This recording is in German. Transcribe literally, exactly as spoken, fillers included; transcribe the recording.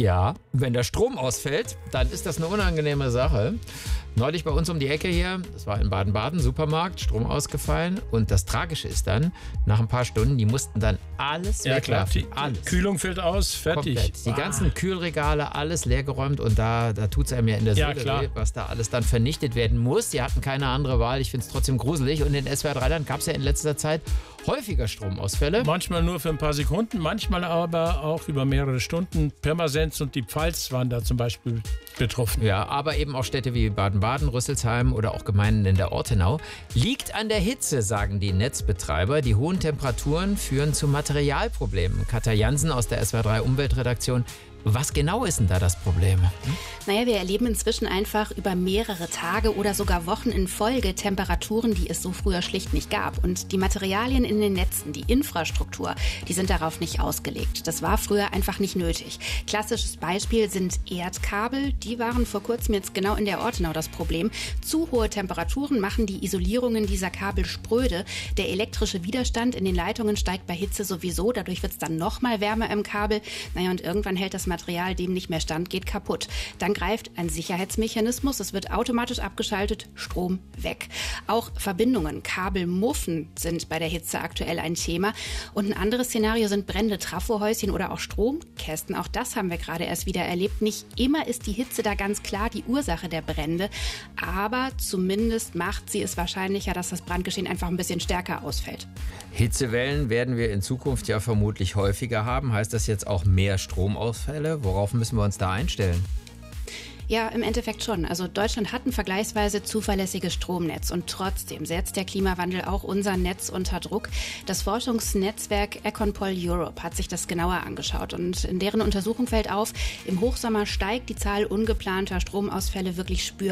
Ja, wenn der Strom ausfällt, dann ist das eine unangenehme Sache. Neulich bei uns um die Ecke hier, das war in Baden-Baden, Supermarkt, Strom ausgefallen. Und das Tragische ist dann, nach ein paar Stunden, die mussten dann alles Ja klar, die wegwerfen. Alles. Kühlung fällt aus, fertig. Komplett. Die Ah. ganzen Kühlregale, alles leergeräumt und da, da tut es einem ja in der Ja, Seele klar. weh, was da alles dann vernichtet werden muss. Die hatten keine andere Wahl. Ich finde es trotzdem gruselig. Und in S W R drei Land gab es ja in letzter Zeit häufiger Stromausfälle. Manchmal nur für ein paar Sekunden, manchmal aber auch über mehrere Stunden. Pirmasens und die Pfalz waren da zum Beispiel betroffen. Ja, aber eben auch Städte wie Baden-Baden, Rüsselsheim oder auch Gemeinden in der Ortenau. Liegt an der Hitze, sagen die Netzbetreiber. Die hohen Temperaturen führen zu Materialproblemen. Katja Jansen aus der S W R drei Umweltredaktion. Was genau ist denn da das Problem? Hm? Naja, wir erleben inzwischen einfach über mehrere Tage oder sogar Wochen in Folge Temperaturen, die es so früher schlicht nicht gab. Und die Materialien in den Netzen, die Infrastruktur, die sind darauf nicht ausgelegt. Das war früher einfach nicht nötig. Klassisches Beispiel sind Erdkabel. Die waren vor kurzem jetzt genau in der Ortenau das Problem. Zu hohe Temperaturen machen die Isolierungen dieser Kabel spröde. Der elektrische Widerstand in den Leitungen steigt bei Hitze sowieso. Dadurch wird es dann noch mal wärmer im Kabel. Naja, und irgendwann hält das Material dem nicht mehr stand, geht kaputt. Dann greift ein Sicherheitsmechanismus, es wird automatisch abgeschaltet, Strom weg. Auch Verbindungen, Kabelmuffen sind bei der Hitze aktuell ein Thema. Und ein anderes Szenario sind brennende Trafohäuschen oder auch Stromkästen. Auch das haben wir gerade erst wieder erlebt. Nicht immer ist die Hitze da ganz klar die Ursache der Brände, aber zumindest macht sie es wahrscheinlicher, dass das Brandgeschehen einfach ein bisschen stärker ausfällt. Hitzewellen werden wir in Zukunft ja vermutlich häufiger haben. Heißt das jetzt auch mehr Stromausfälle? Worauf müssen wir uns da einstellen? Ja, im Endeffekt schon. Also Deutschland hat ein vergleichsweise zuverlässiges Stromnetz und trotzdem setzt der Klimawandel auch unser Netz unter Druck. Das Forschungsnetzwerk Econpol Europe hat sich das genauer angeschaut und in deren Untersuchung fällt auf, im Hochsommer steigt die Zahl ungeplanter Stromausfälle wirklich spürbar.